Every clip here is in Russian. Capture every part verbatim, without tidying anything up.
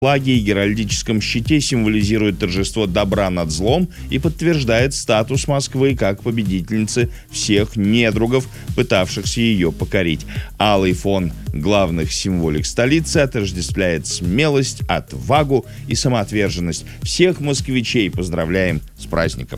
флаге и геральдическом щите символизирует торжество добра над злом и подтверждает статус Москвы как победительницы всех недругов, пытавшихся ее покорить. Алый фон главных символик столицы отождествляет смелость, отвагу и самоотверженность. Всех москвичей поздравляем с праздником!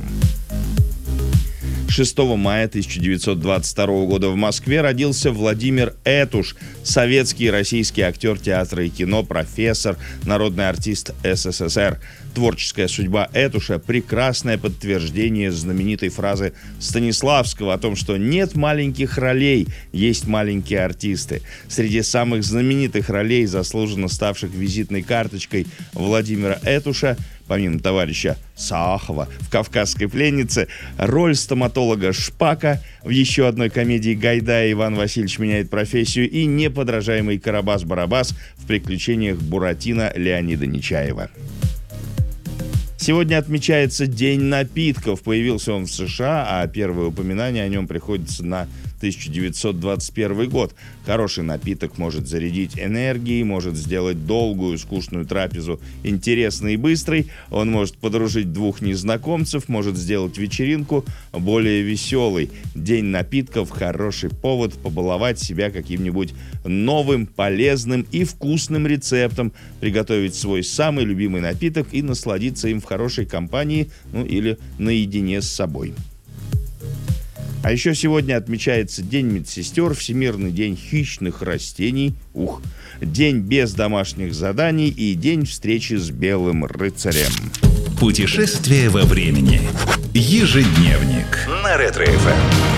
шестого мая тысяча девятьсот двадцать второго года в Москве родился Владимир Этуш, советский и российский актер театра и кино, профессор, народный артист СССР. Творческая судьба Этуша – прекрасное подтверждение знаменитой фразы Станиславского о том, что нет маленьких ролей, есть маленькие артисты. Среди самых знаменитых ролей, заслуженно ставших визитной карточкой Владимира Этуша, помимо товарища Саахова в «Кавказской пленнице», роль стоматолога Шпака в еще одной комедии Гайдая «Иван Васильевич меняет профессию» и неподражаемый Карабас-Барабас в «Приключениях Буратино» Леонида Нечаева. Сегодня отмечается День напитков. Появился он в США, а первое упоминание о нем приходится на тысяча девятьсот двадцать первый год. Хороший напиток может зарядить энергией, может сделать долгую, скучную трапезу интересной и быстрой. Он может подружить двух незнакомцев, может сделать вечеринку более веселой. День напитков – хороший повод побаловать себя каким-нибудь новым, полезным и вкусным рецептом, приготовить свой самый любимый напиток и насладиться им в хорошей компании, ну или наедине с собой. А еще сегодня отмечается День медсестер, Всемирный день хищных растений, ух, День без домашних заданий и День встречи с белым рыцарем. Путешествие во времени. Ежедневник на Ретро-эф эм.